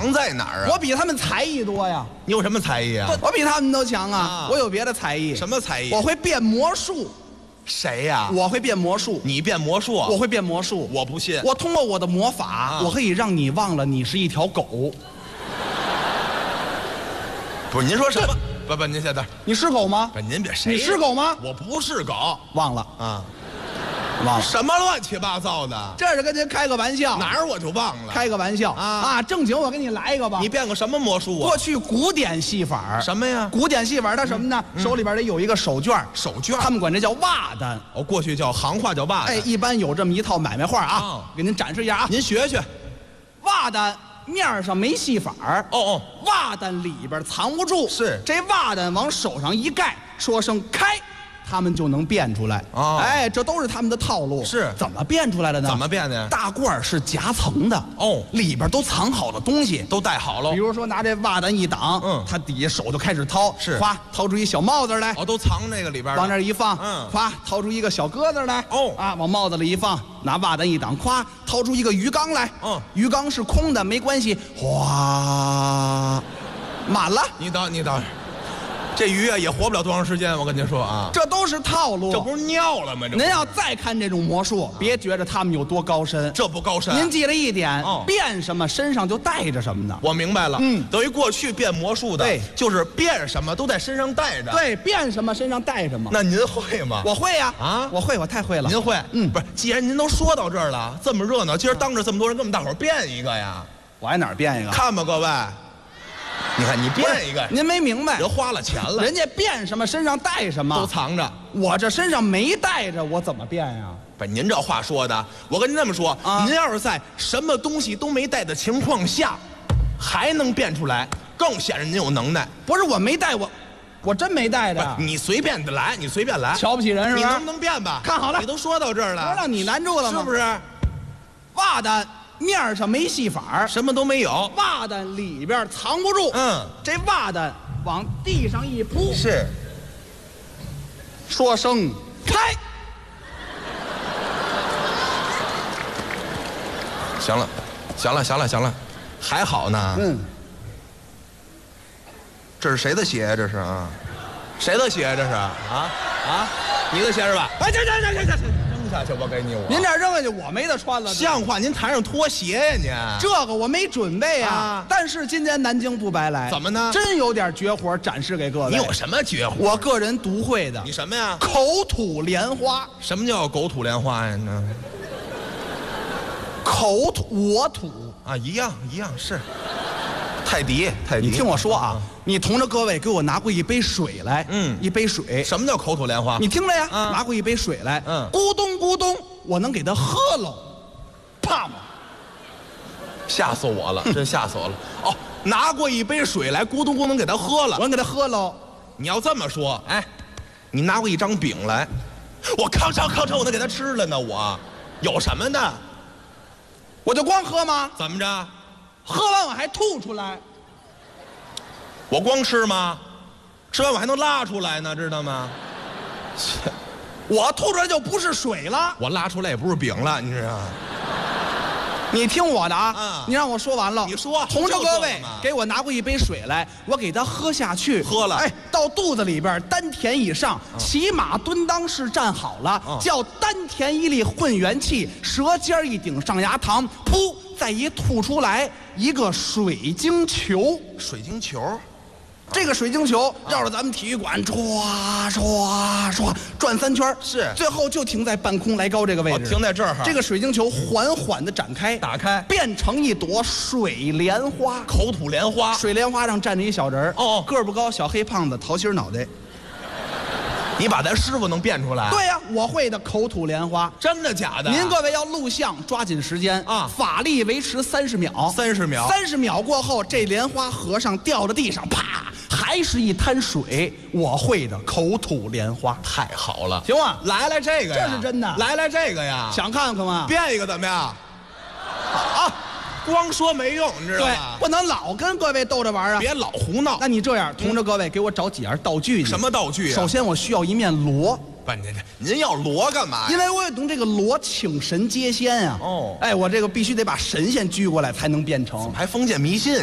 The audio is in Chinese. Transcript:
强在哪儿啊？ 我比他们才艺多呀！ 你有什么才艺啊？ 我比他们都强啊！我有别的才艺。 什么才艺？ 我会变魔术。 谁呀？ 我会变魔术。 你变魔术？ 我会变魔术。 我不信。 我通过我的魔法，我可以让你忘了你是一条狗。 不是您说什么？不，您先等。 你是狗吗？ 不，您别谁？ 你是狗吗？ 我不是狗。 忘了啊。 忘了什么乱七八糟的？ 这是跟您开个玩笑。 哪儿我就忘了？ 开个玩笑啊！正经我给你来一个吧。 你变个什么魔术啊？ 过去古典戏法什么呀？ 古典戏法它什么呢？手里边得有一个手绢， 手绢， 他们管这叫袜单。 哦，过去叫行话叫袜单。 哎，一般有这么一套买卖画啊，给您展示一下啊。 您学学。 袜单面上没戏法哦， 袜单里边藏不住。 是这袜单往手上一盖，说声开。他们就能变出来哎，这都是他们的套路。 是怎么变出来的呢？ 怎么变的呀？ 大褂是夹层的里边都藏好了东西， 都带好了。 比如说拿这袜单一挡，他底下手就开始掏， 是哗掏出一小帽子来， 都藏那个里边， 往那一放，哗掏出一个小鸽子来，往帽子里一放，拿袜单一挡，咵掏出一个鱼缸来，鱼缸是空的，没关系，哗满了。 你等。这鱼啊也活不了多长时间，我跟您说啊， 这都是套路， 这不是尿了吗？ 您要再看这种魔术，别觉得他们有多高深， 这不高深。 您记了一点，变什么身上就带着什么呢？ 我明白了，等于过去变魔术的， 对， 就是变什么都在身上带着， 对，变什么身上带什么。 那您会吗？ 我会呀， 我会，我太会了。 您会？不是，既然您都说到这儿了，这么热闹，今儿当着这么多人，跟我们大伙儿变一个呀？ 我还哪儿变一个？ 看吧，各位。你看，你变一个， 您没明白， 人花了钱了， 人家变什么身上带什么都藏着， 我这身上没带着，我怎么变呀？ 不是您这话说的，我跟您这么说，您要是在什么东西都没带的情况下，还能变出来，更显得您有能耐。 不是我没带，我真没带着。 你随便的来，你随便来， 瞧不起人是吧？ 你能不能变吧？ 看好了， 你都说到这儿了， 不让你难住了吗？ 是不是？ 袜单。面上没戏法， 什么都没有， 袜单里边藏不住。这袜单往地上一铺， 是， 说声开。 行了，还好呢。这是谁的鞋呀？这是啊，谁的鞋呀？这是你的鞋是吧？哎，这。扔下去，我给你。 您这扔下去，我没得穿了。 像话，您谈上拖鞋呀？您这个我没准备啊。但是今天南京不白来。 怎么呢？ 真有点绝活展示给各位。 你有什么绝活？ 我个人独会的。 你什么呀？ 口吐莲花。 什么叫口吐莲花呀？ 口吐我吐啊，一样是。泰迪， 你听我说啊，你同着各位给我拿过一杯水来，一杯水。 什么叫口吐莲花？ 你听着呀，拿过一杯水来，咕咚咕咚，我能给他喝喽，啪！ 吓死我了，真吓死我了。拿过一杯水来，咕咚咕咚给他喝了， 我能给他喝喽。 你要这么说，你拿过一张饼来，我吭哧，我能给他吃了呢。我有什么呢？ 我就光喝吗？ 怎么着？ 喝完我还吐出来， 我光吃吗？吃完我还能拉出来呢，知道吗？ 我吐出来就不是水了， 我拉出来也不是饼了，你知道吗？ 你听我的啊，你让我说完了。 你说， 同着各位给我拿过一杯水来，我给他喝下去， 喝了， 到肚子里边丹田以上，骑马蹲裆式站好了，叫丹田一力混元气，舌尖一顶上牙膛，噗，再一吐出来一个水晶球， 水晶球。 这个水晶球绕着咱们体育馆唰唰唰转3圈， 是， 最后就停在半空来高这个位置， 停在这儿。 这个水晶球缓缓地展开， 打开， 变成一朵水莲花， 口吐莲花。 水莲花上站着一小人个儿不高，小黑胖子，桃心脑袋。 你把咱师傅能变出来？ 对呀，我会的口吐莲花。 真的假的？ 您各位要录像，抓紧时间啊！法力维持30秒 ，30秒 ，30秒过后，这莲花和尚掉到地上，啪，还是一滩水。我会的口吐莲花， 太好了， 行吗？ 来这个呀， 这是真的。 来这个呀， 想看看吗？ 变一个怎么样？光说没用，你知道吗？ 对，不能老跟各位逗着玩啊！ 别老胡闹。 那你这样，同着各位给我找几样道具去。 什么道具啊？ 首先我需要一面锣。 不，您要锣干嘛呀？ 因为我得用这个锣请神接仙啊。我这个必须得把神仙拘过来才能变成。 还封建迷信。